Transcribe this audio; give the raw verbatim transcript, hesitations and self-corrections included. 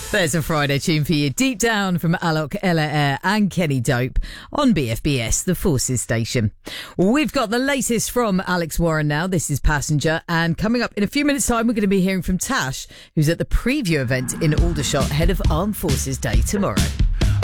There's a Friday tune for you. Deep Down from Alok, Ella Air and Kenny Dope on B F B S, the Forces station. We've got the latest from Alex Warren now. This is Passenger. And coming up in a few minutes' time, we're going to be hearing from Tash, who's at the preview event in Aldershot, ahead of Armed Forces Day tomorrow.